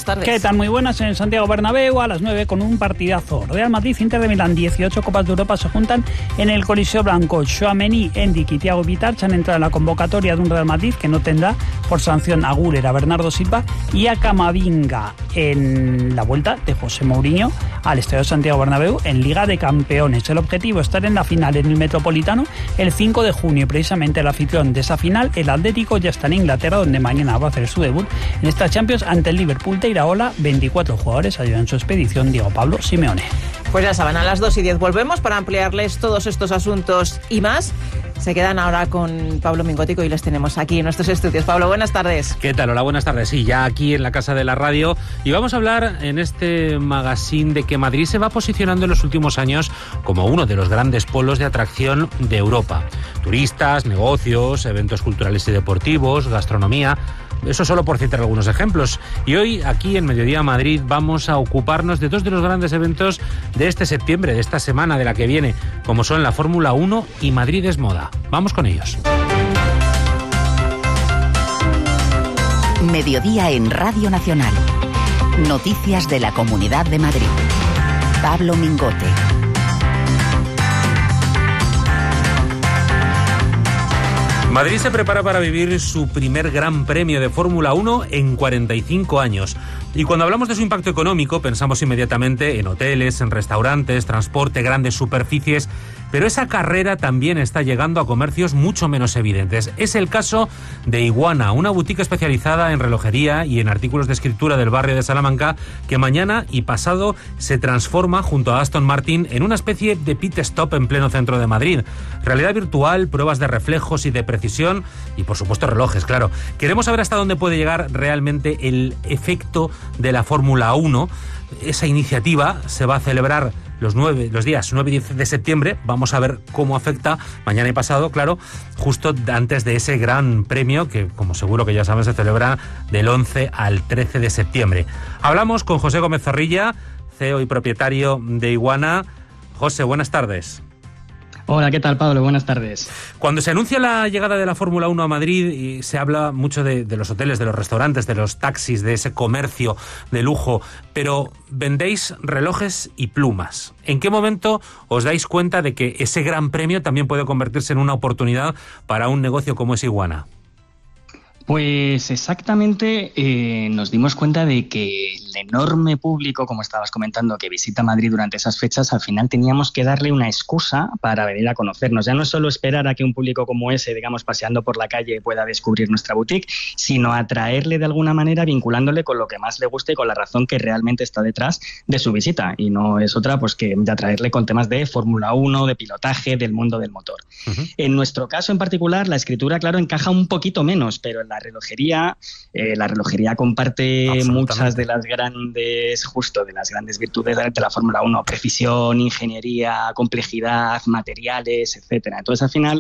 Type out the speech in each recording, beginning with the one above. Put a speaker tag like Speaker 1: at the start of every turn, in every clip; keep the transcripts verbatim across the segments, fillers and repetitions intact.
Speaker 1: tardes.
Speaker 2: ¿Qué tal? Muy buenas. En el Santiago Bernabéu a las nueve con un partidazo. Real Madrid, Inter de Milán, dieciocho Copas de Europa se juntan en el Coliseo Blanco. Tchouaméni, Endrick y Thiago Vitarch han entrado en la convocatoria de un Real Madrid que no tendrá por sanción a Güler, a Bernardo Silva y a Camavinga en la vuelta de José Mourinho al Estadio Santiago Bernabéu en Liga de Campeones. El objetivo es estar en la final en el Metropolitano el cinco de junio. Precisamente el anfitrión de esa final, el Atlético, ya está en Inglaterra, donde mañana va a hacer su debut en esta Champions ante el Liverpool de Iraola. veinticuatro jugadores ayudan en su expedición. Diego Pablo Simeone.
Speaker 1: Pues ya saben, a las dos y diez volvemos para ampliarles todos estos asuntos y más. Se quedan ahora con Pablo Mingote y les tenemos aquí en nuestros estudios. Pablo, buenas tardes.
Speaker 3: ¿Qué tal? Hola, buenas tardes. Sí, ya aquí en la Casa de la Radio. Y vamos a hablar en este magazine de que Madrid se va posicionando en los últimos años como uno de los grandes polos de atracción de Europa. Turistas, negocios, eventos culturales y deportivos, gastronomía. Eso solo por citar algunos ejemplos. Y hoy, aquí en Mediodía Madrid, vamos a ocuparnos de dos de los grandes eventos de este septiembre, de esta semana, de la que viene, como son la Fórmula uno y Madrid es Moda. Vamos con ellos.
Speaker 4: Mediodía en Radio Nacional. Noticias de la Comunidad de Madrid. Pablo Mingote.
Speaker 3: Madrid se prepara para vivir su primer gran premio de Fórmula uno en cuarenta y cinco años. Y cuando hablamos de su impacto económico, pensamos inmediatamente en hoteles, en restaurantes, transporte, grandes superficies. Pero esa carrera también está llegando a comercios mucho menos evidentes. Es el caso de Iguana, una boutique especializada en relojería y en artículos de escritura del barrio de Salamanca, que mañana y pasado se transforma junto a Aston Martin en una especie de pit stop en pleno centro de Madrid. Realidad virtual, pruebas de reflejos y de precisión y, por supuesto, relojes, claro. Queremos saber hasta dónde puede llegar realmente el efecto de la Fórmula uno. Esa iniciativa se va a celebrar los, nueve, los días nueve y diez de septiembre. Vamos a ver cómo afecta mañana y pasado, claro, justo antes de ese gran premio que, como seguro que ya saben, se celebra del once al trece de septiembre. Hablamos con José Gómez Zorrilla, C E O y propietario de Iguana. José, buenas tardes.
Speaker 5: Hola, ¿qué tal, Pablo? Buenas tardes.
Speaker 3: Cuando se anuncia la llegada de la Fórmula uno a Madrid y se habla mucho de, de los hoteles, de los restaurantes, de los taxis, de ese comercio de lujo, pero vendéis relojes y plumas. ¿En qué momento os dais cuenta de que ese gran premio también puede convertirse en una oportunidad para un negocio como es Iguana?
Speaker 5: Pues exactamente eh, nos dimos cuenta de que el enorme público, como estabas comentando, que visita Madrid durante esas fechas, al final teníamos que darle una excusa para venir a conocernos. Ya no es solo esperar a que un público como ese, digamos, paseando por la calle pueda descubrir nuestra boutique, sino atraerle de alguna manera vinculándole con lo que más le guste y con la razón que realmente está detrás de su visita. Y no es otra pues que de atraerle con temas de Fórmula uno, de pilotaje, del mundo del motor. Uh-huh. En nuestro caso en particular, la escritura, claro, encaja un poquito menos, pero en la relojería, eh, la relojería comparte muchas de las grandes, justo de las grandes virtudes de la Fórmula uno, precisión, ingeniería, complejidad, materiales, etcétera. Entonces, al final,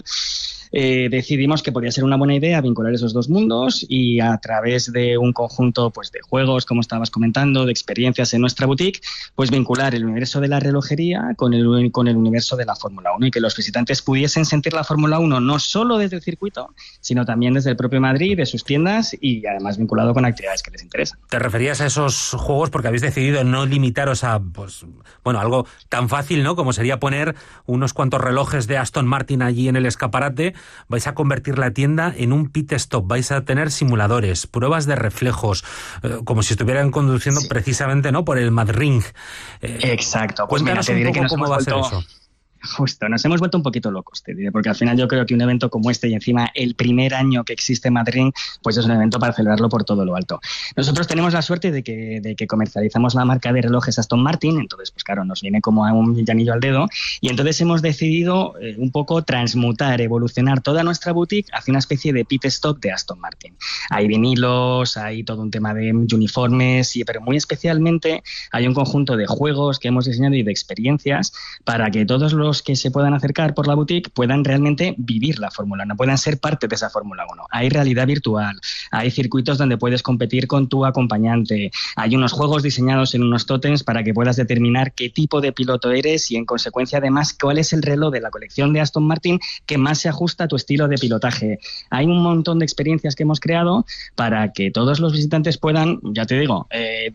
Speaker 5: Eh, decidimos que podía ser una buena idea vincular esos dos mundos y a través de un conjunto pues, de juegos, como estabas comentando, de experiencias en nuestra boutique, pues vincular el universo de la relojería con el, con el universo de la Fórmula uno y que los visitantes pudiesen sentir la Fórmula uno no solo desde el circuito, sino también desde el propio Madrid, de sus tiendas y además vinculado con actividades que les interesan.
Speaker 3: ¿Te referías a esos juegos porque habéis decidido no limitaros a pues bueno algo tan fácil, ¿no?, como sería poner unos cuantos relojes de Aston Martin allí en el escaparate? Vais a convertir la tienda en un pit stop, vais a tener simuladores, pruebas de reflejos, eh, como si estuvieran conduciendo sí. precisamente, ¿no?, por el Madrid. Eh,
Speaker 5: Exacto. Pues
Speaker 3: cuéntanos
Speaker 5: mira, te diré
Speaker 3: un poco
Speaker 5: que nos
Speaker 3: cómo va a ser
Speaker 5: vuelto...
Speaker 3: eso.
Speaker 5: Justo, nos hemos vuelto un poquito locos, te diré, porque al final yo creo que un evento como este y encima el primer año que existe Madrid, pues es un evento para celebrarlo por todo lo alto. Nosotros tenemos la suerte de que, de que comercializamos la marca de relojes Aston Martin, entonces pues claro, nos viene como a un anillo al dedo y entonces hemos decidido eh, un poco transmutar, evolucionar toda nuestra boutique hacia una especie de pit stop de Aston Martin. Hay vinilos, hay todo un tema de uniformes, y, pero muy especialmente hay un conjunto de juegos que hemos diseñado y de experiencias para que todos los que se puedan acercar por la boutique puedan realmente vivir la Fórmula uno, puedan ser parte de esa Fórmula uno. Hay realidad virtual, hay circuitos donde puedes competir con tu acompañante, hay unos juegos diseñados en unos tótems para que puedas determinar qué tipo de piloto eres y en consecuencia además cuál es el reloj de la colección de Aston Martin que más se ajusta a tu estilo de pilotaje. Hay un montón de experiencias que hemos creado para que todos los visitantes puedan, ya te digo, eh,